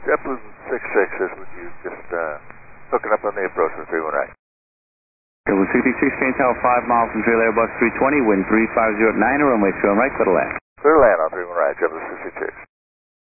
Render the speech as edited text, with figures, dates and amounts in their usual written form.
JetBlue 66 is with you, just hooking up on the approach for 31 right. JetBlue 66, change tower 5 miles from trail Airbus 320, wind 3509, runway 2 right, clear to land. Clear to land on 31 right, JetBlue 66.